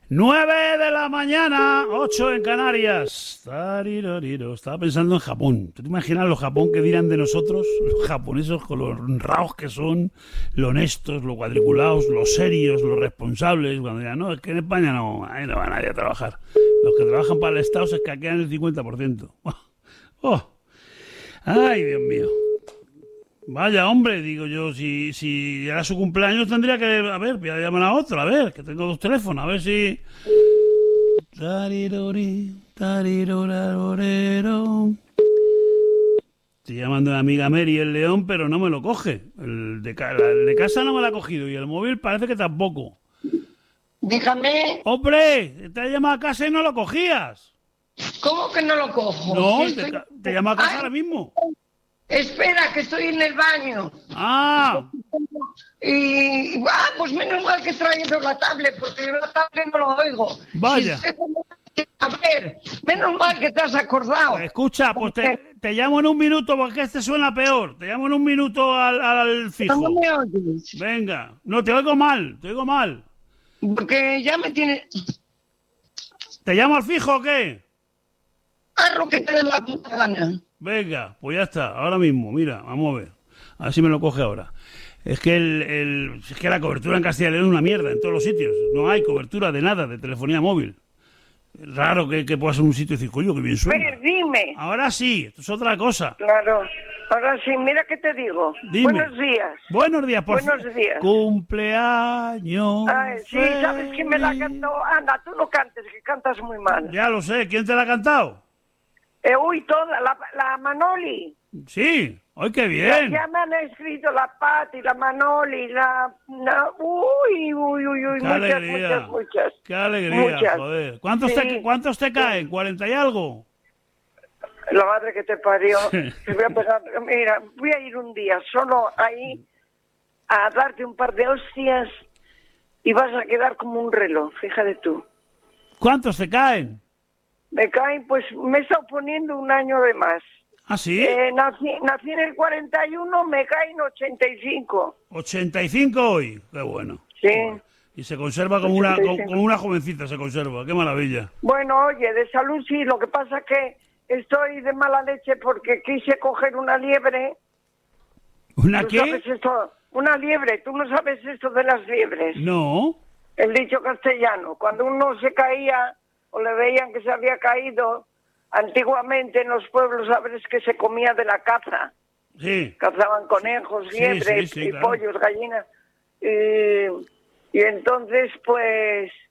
9 de la mañana, 8 en Canarias. Tariroriro. Estaba pensando en Japón. ¿Tú te imaginas los Japón que dirán de nosotros? Los japoneses con los raros que son, los honestos, los cuadriculados, los serios, los responsables. Cuando dirán, no, es que en España no, ahí no va nadie a trabajar. Los que trabajan para el Estado se escaquean el 50%. ¡Oh! ¡Ay, Dios mío! Vaya, hombre, digo yo, si era su cumpleaños tendría que... A ver, voy a llamar a otro, a ver, que tengo dos teléfonos, a ver si... Tarirori, tarirorarorero. Estoy llamando a mi amiga Mary el León, pero no me lo coge. El de casa no me lo ha cogido y el móvil parece que tampoco. Dígame. ¡Hombre! Te he llamado a casa y no lo cogías. ¿Cómo que no lo cojo? No, Si te llamo a casa Ay, ahora mismo. espera, que estoy en el baño. ¡Ah! Pues menos mal que he traído la tablet, porque yo la tablet no lo oigo. Vaya. A ver, menos mal que te has acordado. Escucha, pues te llamo en un minuto porque este suena peor. Te llamo en un minuto al fijo. ¿Cómo me oyes? Venga. No, te oigo mal, Porque ya me tiene... ¿Te llamo al fijo o qué? Haz lo que te dé la puta gana. Venga, pues ya está, ahora mismo, mira, vamos a ver. A ver si me lo coge ahora. Es que es que la cobertura en Castilla y León es una mierda en todos los sitios. No hay cobertura de nada, de telefonía móvil. Es raro que pueda ser un sitio y decir, coño, que bien suena. Pero dime. Ahora sí, esto es otra cosa. Claro. Ahora sí, mira qué te digo. Dime. Buenos días. Buenos días, por Buenos días. Cumpleaños. Ay, sí, ¿sabes quién me la cantó? Anda, tú no cantes, que cantas muy mal. Ya lo sé, ¿quién te la ha cantado? Toda, la Manoli. Sí, ¡ay, qué bien! Ya me han escrito la Pati, la Manoli, uy, ¡Qué muchas, alegría! muchas. ¡Qué alegría, muchas. joder! ¿Cuántos, Sí. ¿Cuántos te caen? ¿40 y algo? La madre que te parió. Te voy a pegar, mira, voy a ir un día solo ahí a darte un par de hostias y vas a quedar como un reloj, fíjate tú. ¿Cuántos te caen? Me caen, pues me he estado poniendo un año de más. ¿Ah, sí? Nací en el 41, me caen 85. 85 hoy. ¡Qué bueno! Sí. Bueno. Y se conserva como una jovencita, se conserva. ¡Qué maravilla! Bueno, oye, de salud sí, lo que pasa es que estoy de mala leche porque quise coger una liebre. ¿Una ¿Tú qué? sabes esto? Una liebre, ¿tú no sabes esto de las liebres? No. El dicho castellano, cuando uno se caía o le veían que se había caído, antiguamente en los pueblos, sabes que se comía de la caza. Sí. Cazaban conejos, liebres, sí, y claro. pollos, gallinas. Y entonces, pues,